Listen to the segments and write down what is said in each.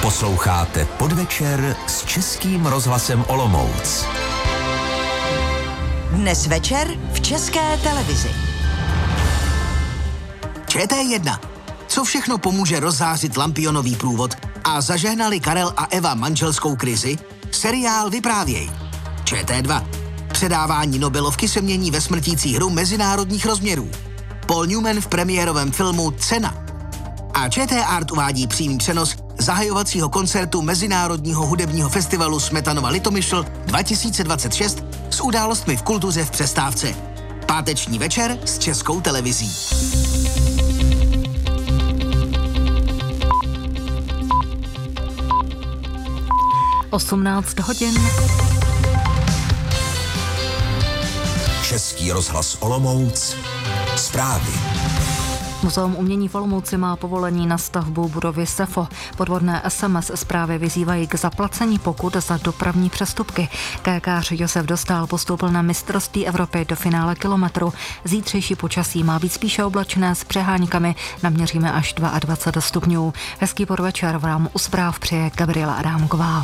Posloucháte Podvečer s Českým rozhlasem Olomouc. Dnes večer v České televizi. ČT1. Co všechno pomůže rozzářit lampionový průvod a zažehnali Karel a Eva manželskou krizi? Seriál Vyprávěj. ČT2. Předávání Nobelovky se mění ve smrtící hru mezinárodních rozměrů. Paul Newman v premiérovém filmu Cena. A ČT Art uvádí přímý přenos zahajovacího koncertu Mezinárodního hudebního festivalu Smetanova Litomyšl 2026 s událostmi v kultuře v přestávce. Páteční večer s Českou televizí. Osmnáct hodin. Český rozhlas Olomouc. Zprávy. Muzeum umění v Olomouci má povolení na stavbu budovy SEFO. Podvodné SMS zprávy vyzývají k zaplacení pokut za dopravní přestupky. Kajakář Josef Dostál postoupil na mistrovství Evropy do finále kilometru. Zítřejší počasí má být spíše oblačné s přeháňkami. Naměříme až 22 stupňů. Hezký podvečer vám u zpráv přeje Gabriela Adámková.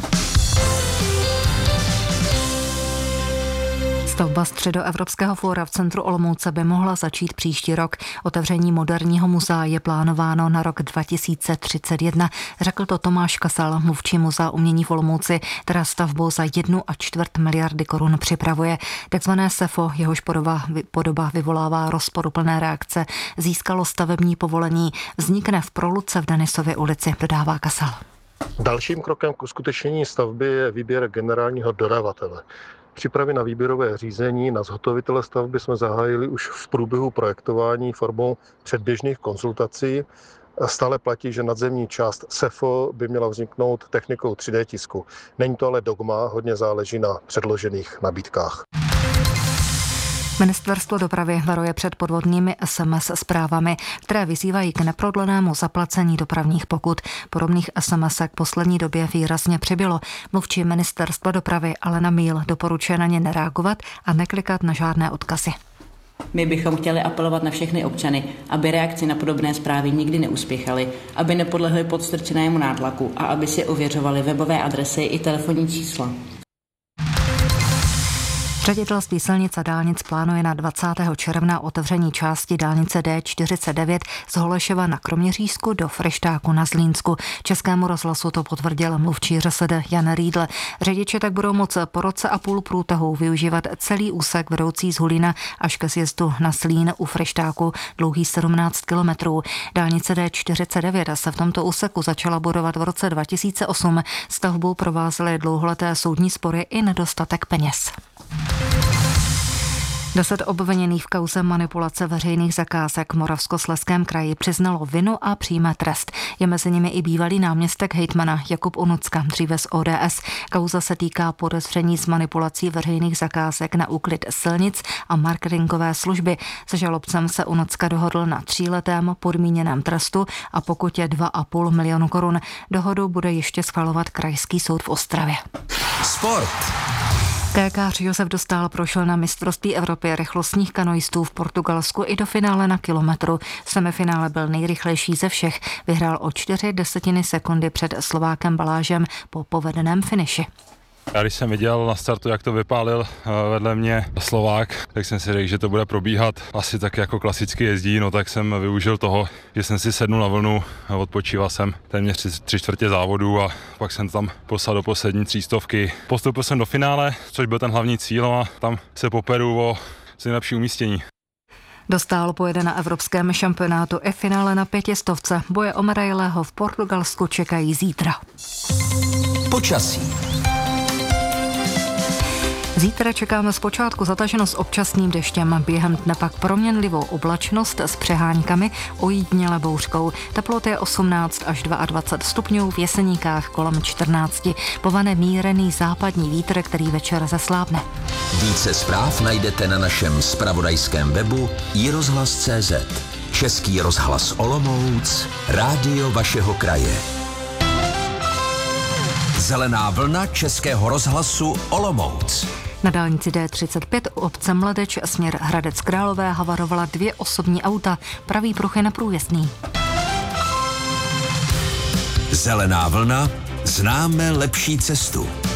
Stavba Středoevropského fóra v centru Olomouce by mohla začít příští rok. Otevření moderního muzea je plánováno na rok 2031, řekl to Tomáš Kasal, mluvčí Muzea umění v Olomouci, která stavbu za 1,25 miliardy korun připravuje. Takzvané SEFO, jehož podoba vyvolává rozporuplné reakce, získalo stavební povolení. Vznikne v Proluce v Denisově ulici, dodává Kasal. Dalším krokem k uskutečnění stavby je výběr generálního dodavatele. Přípravy na výběrové řízení na zhotovitele stavby jsme zahájili už v průběhu projektování formou předběžných konzultací. Stále platí, že nadzemní část SEFO by měla vzniknout technikou 3D tisku. Není to ale dogma, hodně záleží na předložených nabídkách. Ministerstvo dopravy varuje před podvodnými SMS zprávami, které vyzývají k neprodlenému zaplacení dopravních pokut. Podobných SMSek v poslední době výrazně přibylo. Mluvčí Ministerstva dopravy Alena Míl doporučuje na ně nereagovat a neklikat na žádné odkazy. My bychom chtěli apelovat na všechny občany, aby reakci na podobné zprávy nikdy neuspěchaly, aby nepodlehli podstrčenému nátlaku a aby si ověřovali webové adresy i telefonní čísla. Ředitelství silnic a dálnic plánuje na 20. června otevření části dálnice D49 z Holešova na Kroměřížsku do Freštáku na Zlínsku. Českému rozhlasu to potvrdil mluvčí ŘSD Jan Riedl. Řidiči tak budou moci po roce a půl průtahu využívat celý úsek vedoucí z Hulína až ke sjezdu na Zlín u Freštáku, dlouhý 17 kilometrů. Dálnice D49 se v tomto úseku začala budovat v roce 2008. Stavbu provázely dlouholeté soudní spory i nedostatek peněz. 10 obviněných v kauze manipulace veřejných zakázek v Moravskoslezském kraji přiznalo vinu a přijme trest. Je mezi nimi i bývalý náměstek hejtmana Jakub Unucka, dříve z ODS. Kauza se týká podezření z manipulací veřejných zakázek na úklid silnic a marketingové služby. Se žalobcem se Unucka dohodl na 3letém podmíněném trestu a pokutě 2,5 milionu korun. Dohodu bude ještě schvalovat Krajský soud v Ostravě. Sport. Kajakář Josef Dostál prošel na mistrovství Evropy rychlostních kanoistů v Portugalsku i do finále na kilometru. V semifinále byl nejrychlejší ze všech. Vyhrál o 0,4 sekundy před Slovákem Balážem po povedeném finiši. Já když jsem viděl na startu, jak to vypálil vedle mě Slovák, tak jsem si řekl, že to bude probíhat asi tak jako klasicky jezdí, no tak jsem využil toho, že jsem si sednul na vlnu, odpočíval jsem téměř 3/4 závodu a pak jsem tam poslal do poslední 300. Postoupil jsem do finále, což byl ten hlavní cíl a tam se poperu o nejlepší umístění. Dostál pojede na evropském šampionátu i finále na 500. Boje o medailého v Portugalsku čekají zítra. Počasí. Zítra čekáme zpočátku zataženost občasným deštěm, během dne pak proměnlivou oblačnost s přeháňkami, ojediněle bouřkou. Teploty je 18 až 22 stupňů, v Jeseníkách kolem 14. Povane mírný západní vítr, který večer zeslábne. Více zpráv najdete na našem zpravodajském webu iRozhlas.cz. Český rozhlas Olomouc, rádio vašeho kraje. Zelená vlna Českého rozhlasu Olomouc. Na dálnici D35 u obce Mladeč směr Hradec Králové havarovala 2 osobní auta. Pravý pruh je neprůjezdný. Zelená vlna, známe lepší cestu.